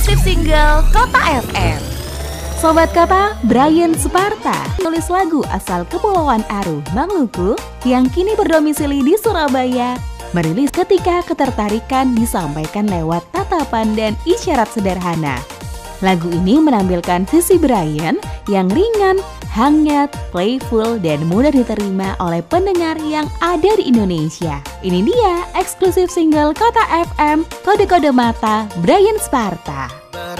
eksklusif single Kota FM. Sobat Kota, Brian Sparta tulis lagu asal Kepulauan Aru, Maluku yang kini berdomisili di Surabaya, merilis ketika ketertarikan disampaikan lewat tatapan dan isyarat sederhana. Lagu ini menampilkan sisi Brian yang ringan, hangat, playful, dan mudah diterima oleh pendengar yang ada di Indonesia. Ini dia eksklusif single Kota FM, Kode-Kode Mata, Brian Sparta.